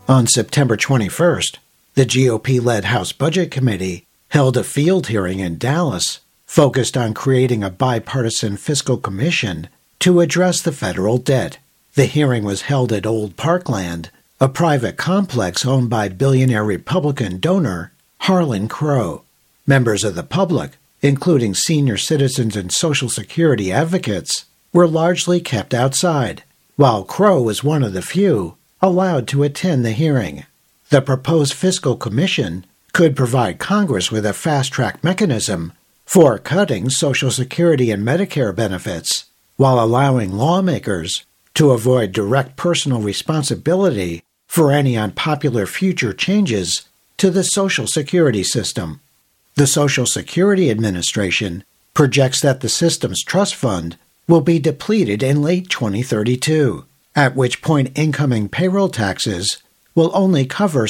On September 21st, the GOP-led House Budget Committee held a field hearing in Dallas focused on creating a bipartisan fiscal commission to address the federal debt. The hearing was held at Old Parkland, a private complex owned by billionaire Republican donor Harlan Crow. Members of the public, including senior citizens and Social Security advocates, were largely kept outside, while Crow was one of the few allowed to attend the hearing. The proposed fiscal commission could provide Congress with a fast-track mechanism for cutting Social Security and Medicare benefits, while allowing lawmakers to avoid direct personal responsibility for any unpopular future changes to the Social Security system. The Social Security Administration projects that the system's trust fund will be depleted in late 2032, at which point incoming payroll taxes will only cover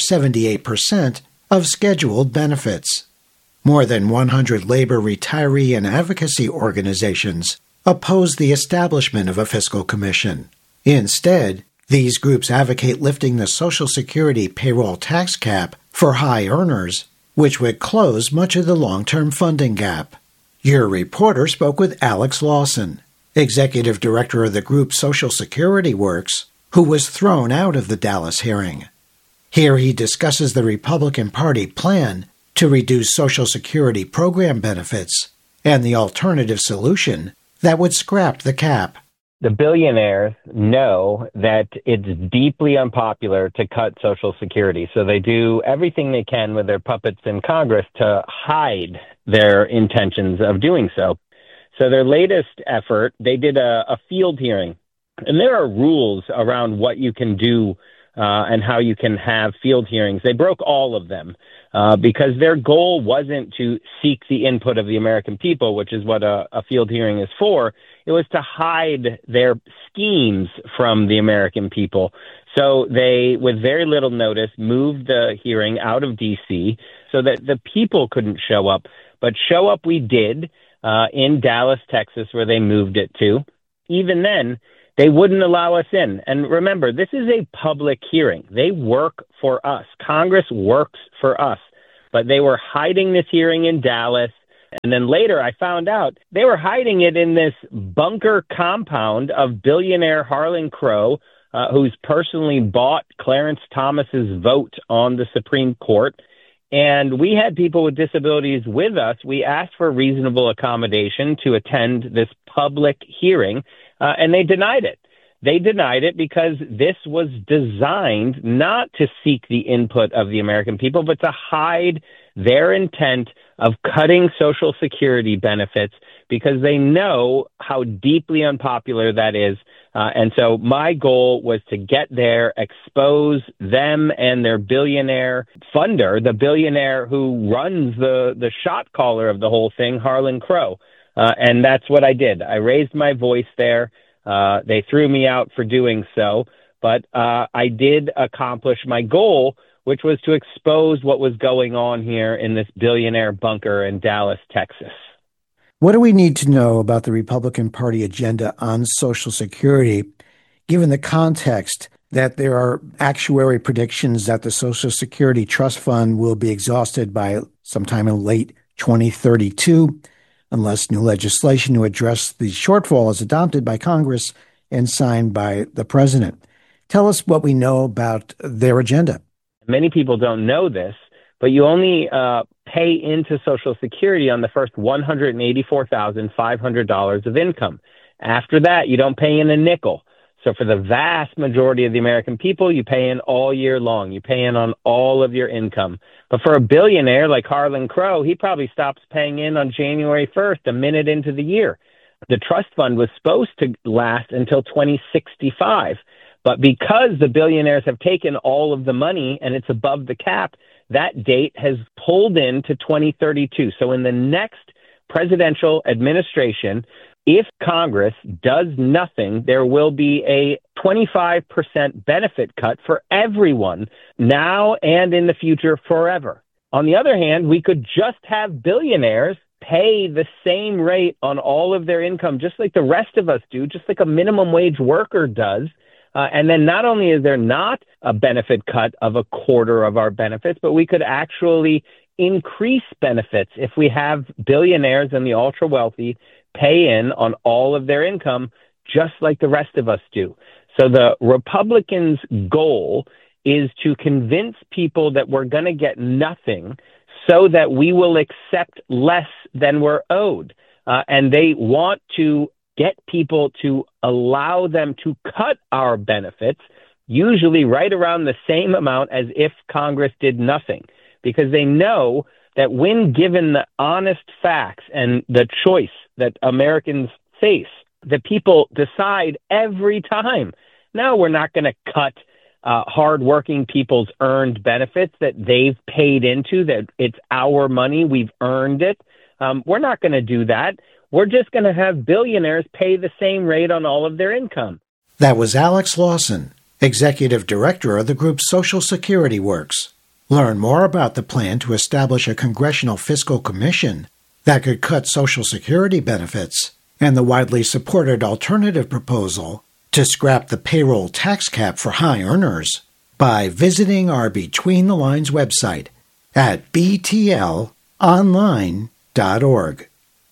78% of scheduled benefits. More than 100 labor, retiree, and advocacy organizations oppose the establishment of a fiscal commission. Instead, these groups advocate lifting the Social Security payroll tax cap for high earners, which would close much of the long-term funding gap. Your reporter spoke with Alex Lawson, executive director of the group Social Security Works, who was thrown out of the Dallas hearing. Here he discusses the Republican Party plan to reduce Social Security program benefits and the alternative solution that would scrap the cap. The billionaires know that it's deeply unpopular to cut Social Security, so they do everything they can with their puppets in Congress to hide their intentions of doing so. So their latest effort, they did a field hearing, and there are rules around what you can do and how you can have field hearings. They broke all of them because their goal wasn't to seek the input of the American people, which is what a field hearing is for. It was to hide their schemes from the American people. So they, with very little notice, moved the hearing out of D.C. so that the people couldn't show up. But show up we did in Dallas, Texas, where they moved it to. Even then, they wouldn't allow us in. And remember, this is a public hearing. They work for us. Congress works for us. But they were hiding this hearing in Dallas. And then later I found out they were hiding it in this bunker compound of billionaire Harlan Crow, who's personally bought Clarence Thomas's vote on the Supreme Court. And we had people with disabilities with us. We asked for reasonable accommodation to attend this public hearing, and they denied it. They denied it because this was designed not to seek the input of the American people, but to hide their intent of cutting Social Security benefits because they know how deeply unpopular that is. And so my goal was to get there, expose them and their billionaire funder, the billionaire who runs the shot caller of the whole thing, Harlan Crow. And that's what I did. I raised my voice there. They threw me out for doing so, but I did accomplish my goal, which was to expose what was going on here in this billionaire bunker in Dallas, Texas. What do we need to know about the Republican Party agenda on Social Security, given the context that there are actuary predictions that the Social Security Trust Fund will be exhausted by sometime in late 2032, unless new legislation to address the shortfall is adopted by Congress and signed by the president? Tell us what we know about their agenda. Many people don't know this, but you only pay into Social Security on the first $184,500 of income. After that, you don't pay in a nickel. So for the vast majority of the American people, you pay in all year long. You pay in on all of your income. But for a billionaire like Harlan Crow, he probably stops paying in on January 1st, a minute into the year. The trust fund was supposed to last until 2065. But because the billionaires have taken all of the money and it's above the cap, that date has pulled into 2032. So in the next presidential administration, if Congress does nothing, there will be a 25% benefit cut for everyone now and in the future forever. On the other hand, we could just have billionaires pay the same rate on all of their income, just like the rest of us do, just like a minimum wage worker does. And then not only is there not a benefit cut of a quarter of our benefits, but we could actually increase benefits if we have billionaires and the ultra wealthy pay in on all of their income, just like the rest of us do. So the Republicans' goal is to convince people that we're going to get nothing so that we will accept less than we're owed. And they want to get people to allow them to cut our benefits, usually right around the same amount as if Congress did nothing, because they know that when given the honest facts and the choice that Americans face, the people decide every time, no, we're not going to cut hardworking people's earned benefits that they've paid into, that it's our money, we've earned it. We're not going to do that. We're just going to have billionaires pay the same rate on all of their income. That was Alex Lawson, Executive Director of the group Social Security Works. Learn more about the plan to establish a Congressional Fiscal Commission that could cut Social Security benefits and the widely supported alternative proposal to scrap the payroll tax cap for high earners by visiting our Between the Lines website at btlonline.org.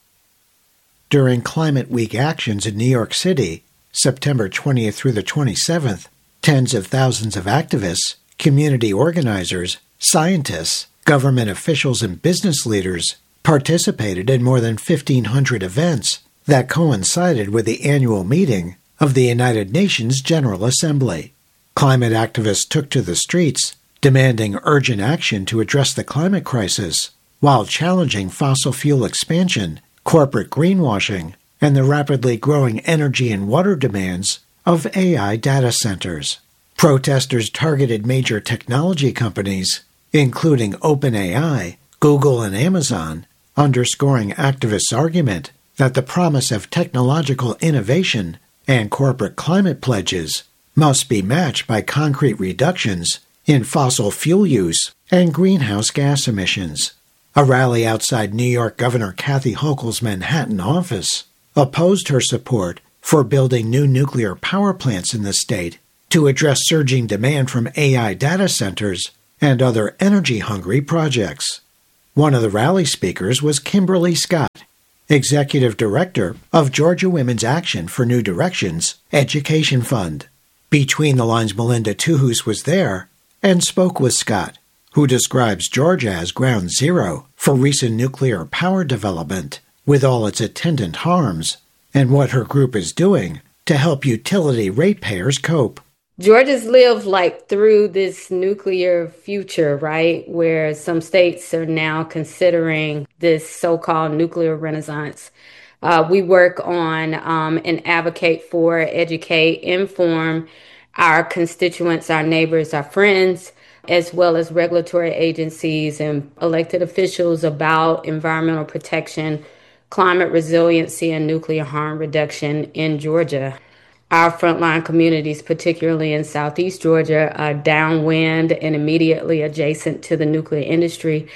During Climate Week actions in New York City, September 20th through the 27th, tens of thousands of activists, community organizers, scientists, government officials, and business leaders participated in more than 1,500 events that coincided with the annual meeting of the United Nations General Assembly. Climate activists took to the streets, demanding urgent action to address the climate crisis, while challenging fossil fuel expansion, corporate greenwashing, and the rapidly growing energy and water demands of AI data centers. Protesters targeted major technology companies, including OpenAI, Google, and Amazon, underscoring activists' argument that the promise of technological innovation and corporate climate pledges must be matched by concrete reductions in fossil fuel use and greenhouse gas emissions. A rally outside New York Governor Kathy Hochul's Manhattan office opposed her support for building new nuclear power plants in the state to address surging demand from AI data centers and other energy-hungry projects. One of the rally speakers was Kimberly Scott, Executive Director of Georgia Women's Action for New Directions Education Fund. Between the Lines' Melinda Tuhus was there and spoke with Scott, who describes Georgia as ground zero for recent nuclear power development, with all its attendant harms, and what her group is doing to help utility ratepayers cope. Georgia's lived through this nuclear future, right? Where some states are now considering this so-called nuclear renaissance. We work on and advocate for, educate, inform our constituents, our neighbors, our friends, as well as regulatory agencies and elected officials about environmental protection, climate resiliency, and nuclear harm reduction in Georgia. Our frontline communities, particularly in Southeast Georgia, are downwind and immediately adjacent to the nuclear industry.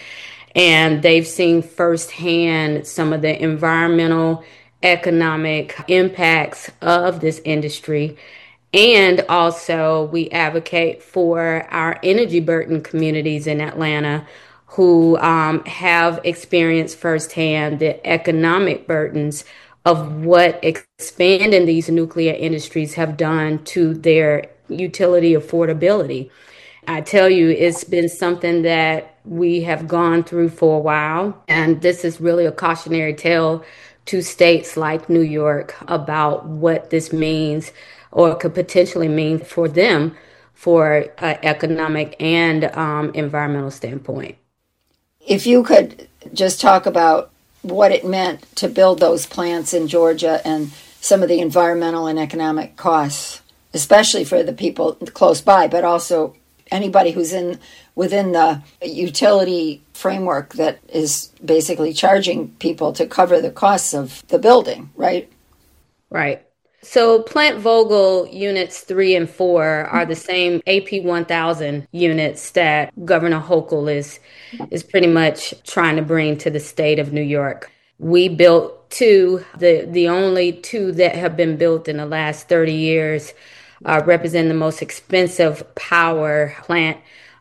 And they've seen firsthand some of the environmental, economic impacts of this industry. And also, we advocate for our energy burden communities in Atlanta who have experienced firsthand the economic burdens of what expanding these nuclear industries have done to their utility affordability. I tell you, it's been something that we have gone through for a while, and this is really a cautionary tale to states like New York about what this means or could potentially mean for them for an economic and environmental standpoint. If you could just talk about what it meant to build those plants in Georgia and some of the environmental and economic costs, especially for the people close by, but also anybody who's within the utility framework that is basically charging people to cover the costs of the building, right? Right. So Plant Vogtle units 3 and 4 are the same AP 1000 units that Governor Hochul is pretty much trying to bring to the state of New York. We built 2, the only 2 that have been built in the last 30 years representing the most expensive power plant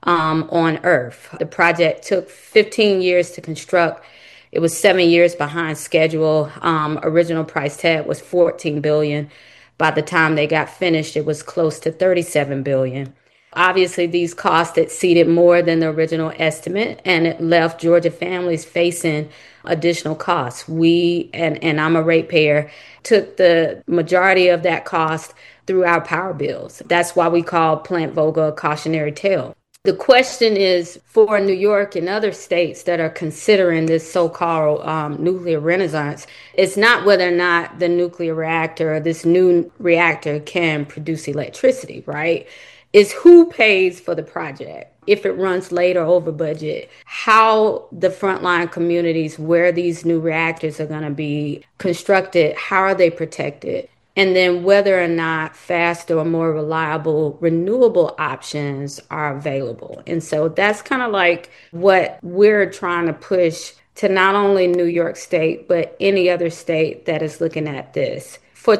on Earth. The project took 15 years to construct. It was 7 years behind schedule. Original price tag was $14 billion. By the time they got finished, it was close to $37 billion. Obviously, these costs exceeded more than the original estimate, and it left Georgia families facing additional costs. We, and I'm a ratepayer, took the majority of that cost through our power bills. That's why we call Plant Vogtle a cautionary tale. The question is for New York and other states that are considering this so-called nuclear renaissance, it's not whether or not the nuclear reactor or this new reactor can produce electricity, right? It's who pays for the project. If it runs late or over budget, how the frontline communities where these new reactors are going to be constructed, how are they protected? And then whether or not faster or more reliable renewable options are available. And so that's kind of like what we're trying to push to not only New York State, but any other state that is looking at this. For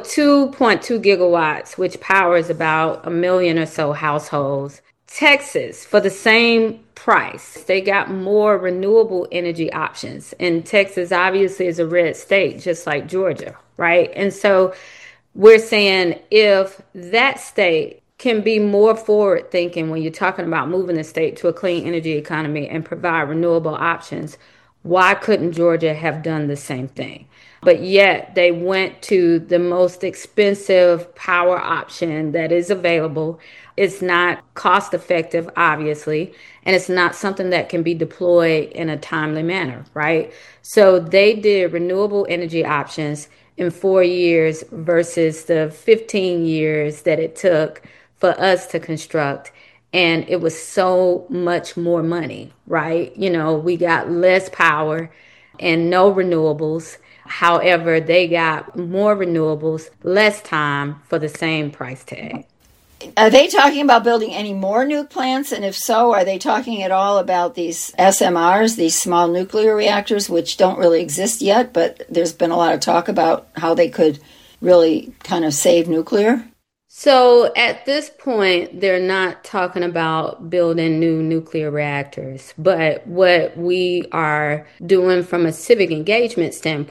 2.2 gigawatts, which powers about 1 million or so households, Texas, for the same price, they got more renewable energy options. And Texas obviously is a red state, just like Georgia, right? And so we're saying if that state can be more forward thinking when you're talking about moving the state to a clean energy economy and provide renewable options, why couldn't Georgia have done the same thing? But yet they went to the most expensive power option that is available. It's not cost effective, obviously, and it's not something that can be deployed in a timely manner, right? So they did renewable energy options in 4 years versus the 15 years that it took for us to construct. And it was so much more money, right? You know, we got less power and no renewables. However, they got more renewables, less time for the same price tag. Are they talking about building any more nuke plants? And if so, are they talking at all about these SMRs, these small nuclear reactors, which don't really exist yet, but there's been a lot of talk about how they could really kind of save nuclear? So at this point, they're not talking about building new nuclear reactors. But what we are doing from a civic engagement standpoint,